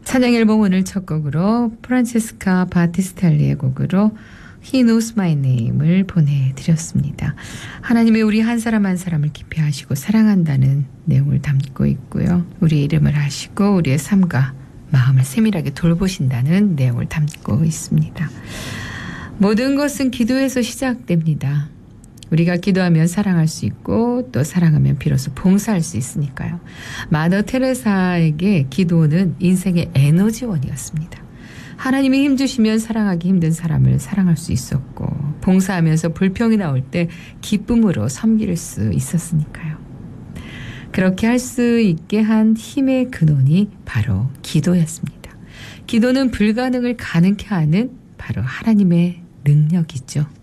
찬양 앨범 오늘 첫 곡으로 프란체스카 바티스텔리의 곡으로 He Knows My Name을 보내드렸습니다. 하나님이 우리 한 사람 한 사람을 깊이 아시고 사랑한다는 내용을 담고 있고요. 우리의 이름을 아시고 우리의 삶과 마음을 세밀하게 돌보신다는 내용을 담고 있습니다. 모든 것은 기도에서 시작됩니다. 우리가 기도하면 사랑할 수 있고 또 사랑하면 비로소 봉사할 수 있으니까요. 마더 테레사에게 기도는 인생의 에너지원이었습니다. 하나님이 힘주시면 사랑하기 힘든 사람을 사랑할 수 있었고 봉사하면서 불평이 나올 때 기쁨으로 섬길 수 있었으니까요. 그렇게 할 수 있게 한 힘의 근원이 바로 기도였습니다. 기도는 불가능을 가능케 하는 바로 하나님의 능력이죠.